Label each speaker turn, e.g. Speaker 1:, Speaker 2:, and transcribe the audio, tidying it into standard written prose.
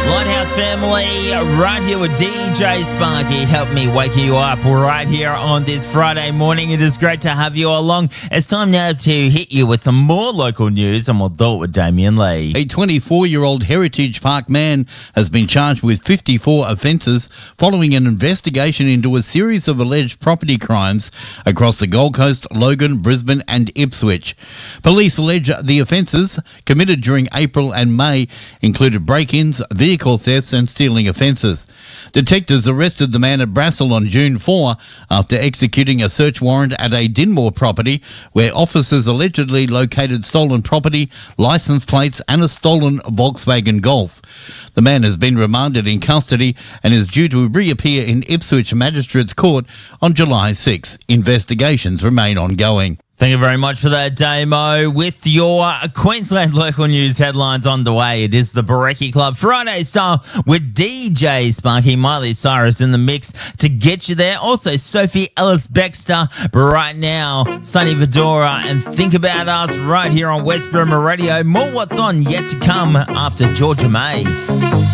Speaker 1: Lighthouse family, right here with DJ Sparky. Help me wake you up right here on this Friday morning. It is great to have you along. It's time now to hit you with some more local news, and we'll do it with Damien Lee.
Speaker 2: A 24-year-old Heritage Park man has been charged with 54 offences following an investigation into a series of alleged property crimes across the Gold Coast, Logan, Brisbane and Ipswich. Police allege the offences committed during April and May included break-ins, vehicle thefts and stealing offences. Detectives arrested the man at Brassel on June 4 after executing a search warrant at a Dinmore property where officers allegedly located stolen property, licence plates and a stolen Volkswagen Golf. The man has been remanded in custody and is due to reappear in Ipswich Magistrates Court on July 6. Investigations remain ongoing.
Speaker 1: Thank you very much for that, Damo. With your Queensland local news headlines on the way, it is the Barecki Club Friday style with DJ Sparky, Miley Cyrus in the mix to get you there. Also, Sophie Ellis-Bextor, but right now, Sonny Fedora and Think About Us right here on West Brimmer Radio. More What's On yet to come after Georgia May.